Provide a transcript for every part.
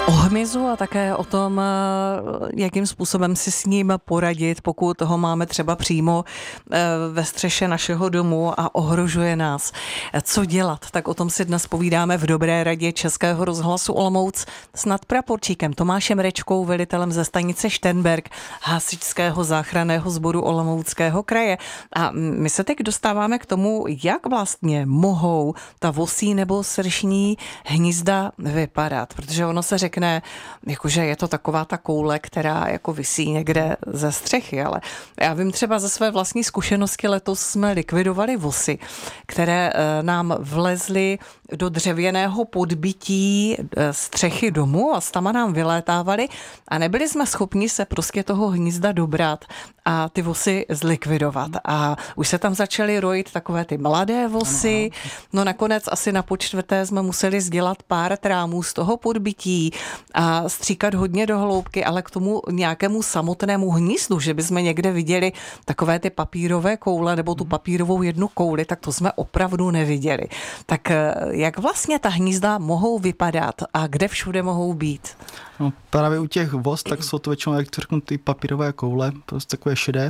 O hmyzu a také o tom, jakým způsobem si s ním poradit, pokud ho máme třeba přímo ve střeše našeho domu a ohrožuje nás. Co dělat? Tak o tom si dnes povídáme v Dobré radě Českého rozhlasu Olomouc s nadpraporčíkem Tomášem Rečkou, velitelem ze stanice Šternberk Hasičského záchranného sboru Olomouckého kraje. A my se teď dostáváme k tomu, jak vlastně mohou ta vosí nebo sršní hnízda vypadat, protože ono se řekne, jakože je to taková ta koule, která jako visí někde ze střechy, ale já vím třeba ze své vlastní zkušenosti, letos jsme likvidovali vosy, které nám vlezly do dřevěného podbytí střechy domu a stama nám vylétávaly a nebyli jsme schopni se prostě toho hnízda dobrat a ty vosy zlikvidovat. A už se tam začaly rojit takové ty mladé vosy, no nakonec asi na počtvrté jsme museli sdělat pár trámů z toho podbytí a stříkat hodně do hloubky, ale k tomu nějakému samotnému hnízdu, že bychom někde viděli takové ty papírové koule nebo tu papírovou jednu kouli, tak to jsme opravdu neviděli. Tak jak vlastně ta hnízda mohou vypadat a kde všude mohou být? No, právě u těch vos, tak jsou to většinou, jak řeknu, ty papírové koule, prostě takové šedé.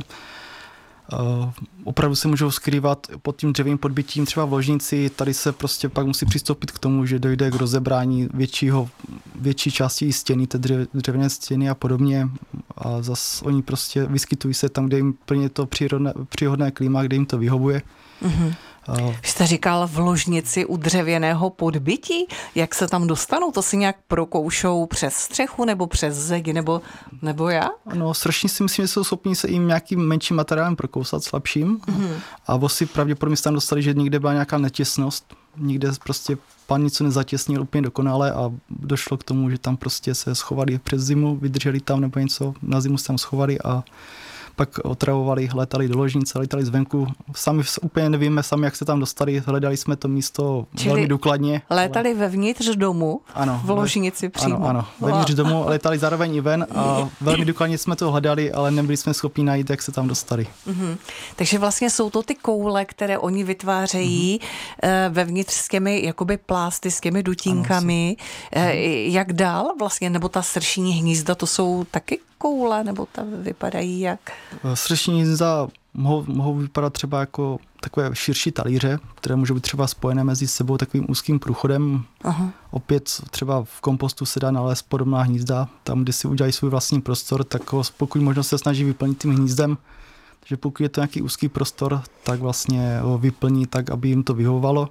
Opravdu se můžou skrývat pod tím dřevěným podbytím, třeba v ložnici. Tady se prostě pak musí přistoupit k tomu, že dojde k rozebrání větší části stěny, té dřevěné stěny a podobně. A zase oni prostě vyskytují se tam, kde jim plně to příhodné klima, kde jim to vyhovuje. Mm-hmm. Vy jste říkal v ložnici u dřevěného podbytí, jak se tam dostanou? To si nějak prokoušou přes střechu nebo přes zeď nebo jak? No, sršní si myslím, že jsou schopni se jim nějakým menším materiálem prokousat, slabším. A vosy pravděpodobně se tam dostali, že někde byla nějaká netěsnost, někde prostě pan něco nezatěsnil úplně dokonale a došlo k tomu, že tam prostě se schovali přes zimu, vydrželi tam nebo něco, na zimu se tam schovali a pak otravovali, létali do ložnice, létali zvenku. Sami úplně nevíme, jak se tam dostali, hledali jsme to místo velmi důkladně. Létali vevnitř domu, ano, v ložnici přímo. Ano, vevnitř domu, létali zároveň i ven a velmi důkladně jsme to hledali, ale nebyli jsme schopni najít, jak se tam dostali. Takže vlastně jsou to ty koule, které oni vytvářejí vevnitř s těmi jakoby plásty, s těmi dutínkami. Jak dál vlastně, nebo ta sršní hnízda, to jsou taky koule, nebo ta vypadají jak? Sršní hnízda mohou vypadat třeba jako takové širší talíře, které můžou být třeba spojené mezi sebou takovým úzkým průchodem. Aha. Opět třeba v kompostu se dá nalézt podobná hnízda, tam, kde si udělají svůj vlastní prostor, tak pokud možno se snaží vyplnit tím hnízdem. Takže pokud je to nějaký úzký prostor, tak vlastně ho vyplní tak, aby jim to vyhovovalo.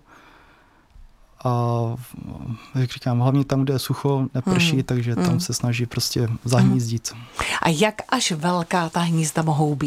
A jak říkám, hlavně tam, kde je sucho, neprší, takže tam se snaží prostě zahnízdit. A jak až velká ta hnízda mohou být?